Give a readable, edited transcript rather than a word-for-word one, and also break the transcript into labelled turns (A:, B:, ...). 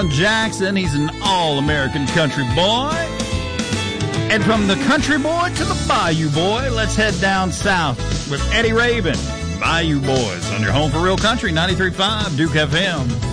A: Jackson, he's an all-American country boy. And from the country boy to the Bayou boy, let's head down south with Eddie Rabin. Bayou Boys on your home for real country, 93.5 Duke FM.